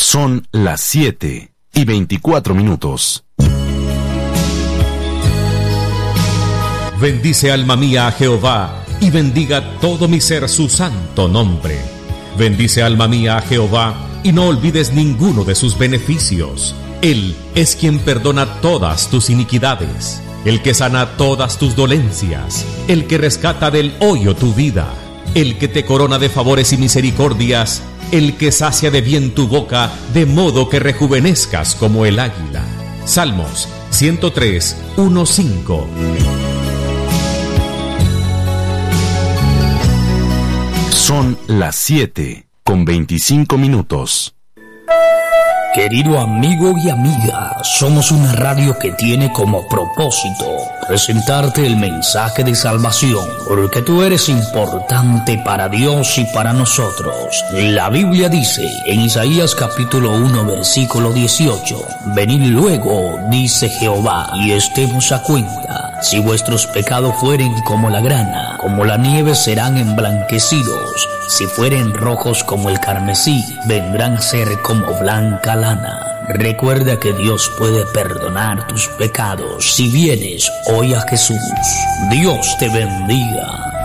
Son las 7:24. Bendice alma mía a Jehová, y bendiga todo mi ser su santo nombre. Bendice alma mía a Jehová, y no olvides ninguno de sus beneficios. Él es quien perdona todas tus iniquidades, el que sana todas tus dolencias, el que rescata del hoyo tu vida, el que te corona de favores y misericordias, el que sacia de bien tu boca, de modo que rejuvenezcas como el águila. Salmos 103, 1-5. Son las 7:25. Querido amigo y amiga, somos una radio que tiene como propósito presentarte el mensaje de salvación, porque tú eres importante para Dios y para nosotros. La Biblia dice en Isaías capítulo 1 versículo 18: venid luego, dice Jehová, y estemos a cuenta. Si vuestros pecados fueren como la grana, como la nieve serán emblanquecidos. Si fueren rojos como el carmesí, vendrán a ser como blanca lana. Recuerda que Dios puede perdonar tus pecados si vienes hoy a Jesús. Dios te bendiga.